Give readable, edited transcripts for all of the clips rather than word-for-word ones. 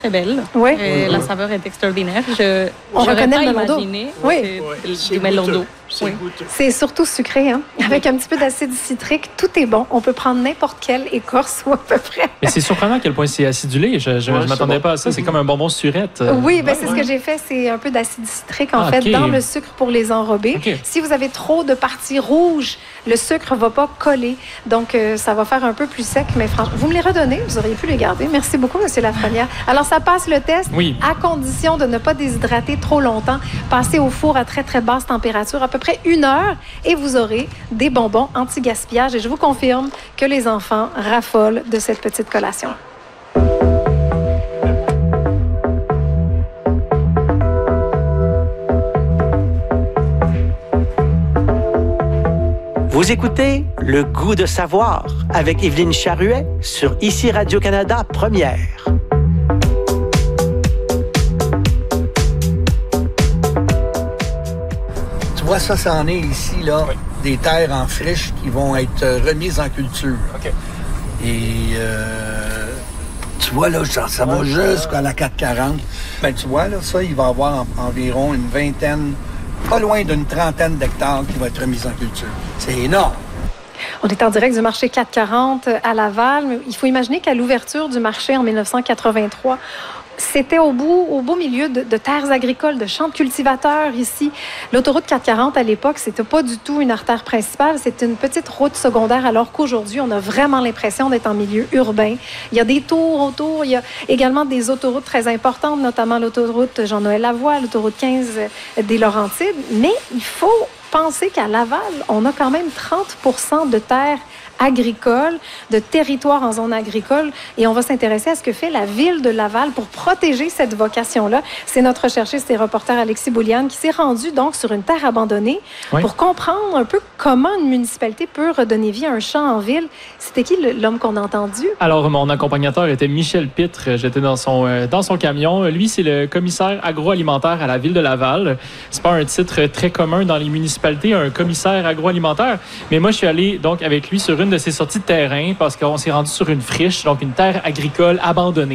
Très belle. Oui. La saveur est extraordinaire. On reconnaît le melon d'eau. Oui. Du melon d'eau. Oui. C'est surtout sucré, hein? Avec un petit peu d'acide citrique, tout est bon. On peut prendre n'importe quelle écorce ou à peu près. Mais c'est surprenant à quel point c'est acidulé. Je ne m'attendais pas à ça. C'est comme un bonbon surette. Oui, c'est ce que j'ai fait. C'est un peu d'acide citrique, en fait, dans le sucre pour les enrober. Okay. Si vous avez trop de parties rouges, le sucre ne va pas coller. Donc, ça va faire un peu plus sec. Mais franchement, vous me les redonnez. Vous auriez pu les garder. Merci beaucoup, M. Lafrenière. Alors, ça passe le test à condition de ne pas déshydrater trop longtemps. Passez au four à très, très basse température, à peu près 1 heure, et vous aurez des bonbons anti-gaspillage. Et je vous confirme que les enfants raffolent de cette petite collation. Vous écoutez Le goût de savoir avec Évelyne Charruet sur ICI Radio-Canada Première. Tu vois, ça en est ici, là, des terres en friche qui vont être remises en culture. OK. Et tu vois, là, ça va jusqu'à la 440. Ben, tu vois, là, ça, il va y avoir environ une vingtaine, pas loin d'une trentaine d'hectares qui vont être remis en culture. C'est énorme. On est en direct du marché 440 à Laval. Il faut imaginer qu'à l'ouverture du marché en 1983, c'était au beau milieu de terres agricoles, de champs de cultivateurs ici. L'autoroute 440, à l'époque, c'était pas du tout une artère principale, c'était une petite route secondaire, alors qu'aujourd'hui, on a vraiment l'impression d'être en milieu urbain. Il y a des tours autour, il y a également des autoroutes très importantes, notamment l'autoroute Jean-Noël Lavoie, l'autoroute 15 des Laurentides. Mais il faut penser qu'à Laval, on a quand même 30% de terres agricoles, de territoire en zone agricole, et on va s'intéresser à ce que fait la ville de Laval pour protéger cette vocation-là. C'est notre cherchiste et reporter Alexis Bouliane qui s'est rendu donc sur une terre abandonnée pour comprendre un peu comment une municipalité peut redonner vie à un champ en ville. C'était qui l'homme qu'on a entendu? Alors, mon accompagnateur était Michel Pitre. J'étais dans son camion. Lui, c'est le commissaire agroalimentaire à la ville de Laval. C'est pas un titre très commun dans les municipalités, un commissaire agroalimentaire. Mais moi, je suis allé donc avec lui sur une de ses sorties de terrain parce qu'on s'est rendu sur une friche, donc une terre agricole abandonnée.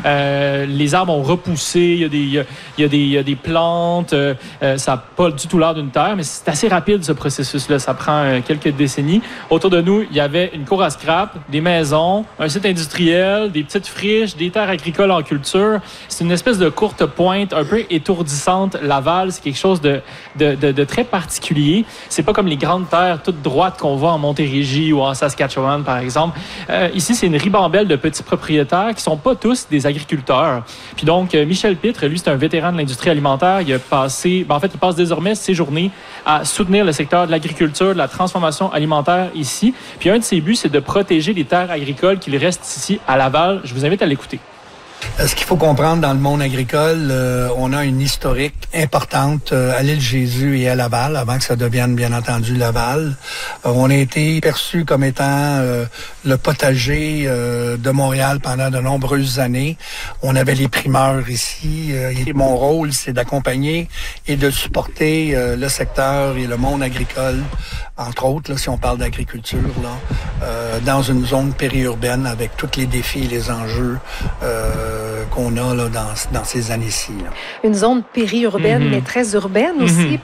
Les arbres ont repoussé, il y a des plantes, ça n'a pas du tout l'air d'une terre, mais c'est assez rapide ce processus-là, ça prend quelques décennies. Autour de nous, il y avait une cour à scrap, des maisons, un site industriel, des petites friches, des terres agricoles en culture. C'est une espèce de courte pointe un peu étourdissante. Laval, c'est quelque chose de très particulier. C'est pas comme les grandes terres toutes droites qu'on voit en Montérégie ou en Saskatchewan, par exemple. Ici, c'est une ribambelle de petits propriétaires qui sont pas tous des agriculteurs. Puis donc, Michel Pitre, lui, c'est un vétéran de l'industrie alimentaire. Il a passé, il passe désormais ses journées à soutenir le secteur de l'agriculture, de la transformation alimentaire ici. Puis un de ses buts, c'est de protéger les terres agricoles qu'il reste ici à Laval. Je vous invite à l'écouter. Ce qu'il faut comprendre dans le monde agricole, on a une historique importante à l'île Jésus et à Laval, avant que ça devienne bien entendu Laval. On a été perçu comme étant le potager de Montréal pendant de nombreuses années. On avait les primeurs ici. Et mon rôle, c'est d'accompagner et de supporter le secteur et le monde agricole, entre autres, là, si on parle d'agriculture, dans une zone périurbaine avec tous les défis et les enjeux qu'on a là, dans ces années-ci. Là. Une zone périurbaine, mais très urbaine aussi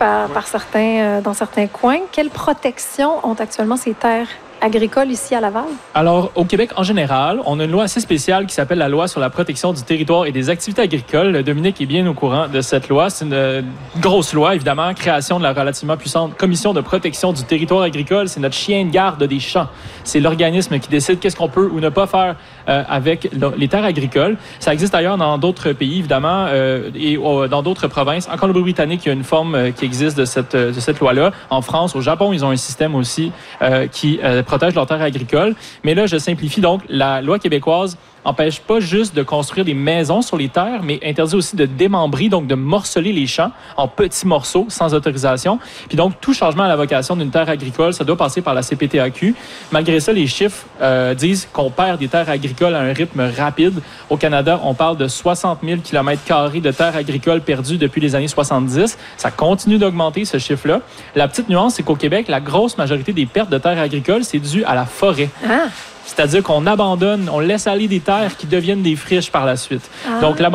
dans certains coins. Quelle protection ont actuellement ces terres agricoles ici à Laval? Alors, au Québec, en général, on a une loi assez spéciale qui s'appelle la Loi sur la protection du territoire et des activités agricoles. Dominique est bien au courant de cette loi. C'est une grosse loi, évidemment. Création de la relativement puissante Commission de protection du territoire agricole. C'est notre chien de garde des champs. C'est l'organisme qui décide qu'est-ce qu'on peut ou ne pas faire avec les terres agricoles. Ça existe ailleurs dans d'autres pays, évidemment, et dans d'autres provinces. En Colombie-Britannique, il y a une forme qui existe de cette loi-là. En France, au Japon, ils ont un système aussi qui protègent leurs terres agricoles. Mais là, je simplifie. Donc, la loi québécoise n'empêche pas juste de construire des maisons sur les terres, mais interdit aussi de démembrer, donc de morceler les champs en petits morceaux sans autorisation. Puis donc, tout changement à la vocation d'une terre agricole, ça doit passer par la CPTAQ. Malgré ça, les chiffres disent qu'on perd des terres agricoles à un rythme rapide. Au Canada, on parle de 60 000 km² de terres agricoles perdues depuis les années 70. Ça continue d'augmenter, ce chiffre-là. La petite nuance, c'est qu'au Québec, la grosse majorité des pertes de terres agricoles, c'est dû à la forêt. C'est-à-dire qu'on abandonne, on laisse aller des terres qui deviennent des friches par la suite. Donc,